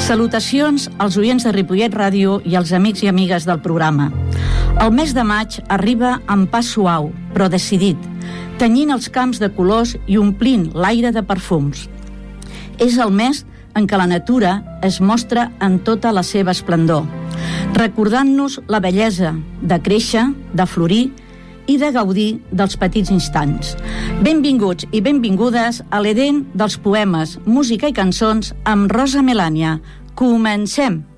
Salutacions als oients de Ripollet Ràdio i als amics i amigues del programa. El mes de maig arriba amb pas suau, però decidit, tenyint els camps de colors i omplint l'aire de perfums. És el mes en què la natura es mostra en tota la seva esplendor, recordant-nos la bellesa de créixer, de florir i de gaudir dels petits instants. Benvinguts i benvingudes a l'Edén dels poemes, música i cançons amb Rosa Melània. Comencem!